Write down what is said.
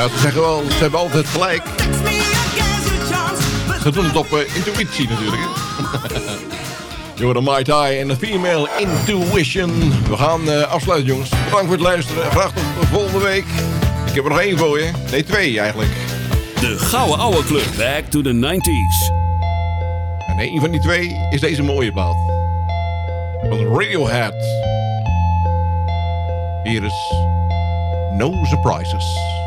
Ja, ze zeggen wel, ze hebben altijd gelijk. Ze doen het op intuïtie natuurlijk, hè. You're the Might High en de Female Intuition. We gaan afsluiten, jongens. Bedankt voor het luisteren. Graag tot volgende week. Ik heb er nog 1 voor je. Nee, 2 eigenlijk. De Gouden Ouwe Club. Back to the 90s. En een van die 2 is deze mooie plaat. Van Radiohead. Hier is No Surprises.